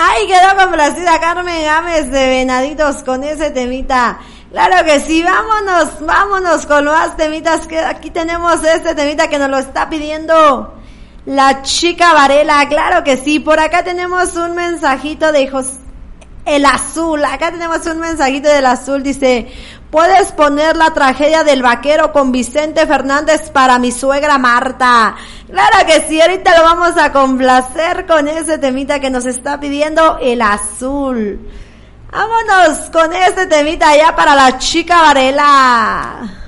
Ay, quedó complacida Carmen Gámez de Venaditos con ese temita. Claro que sí, vámonos con más temitas, que aquí tenemos este temita que nos lo está pidiendo la chica Varela. Claro que sí, por acá tenemos un mensajito de El Azul, acá tenemos un mensajito del Azul, dice: puedes poner La tragedia del vaquero con Vicente Fernández para mi suegra Marta. Claro que sí, ahorita lo vamos a complacer con ese temita que nos está pidiendo El Azul. Vámonos con este temita ya para la chica Varela.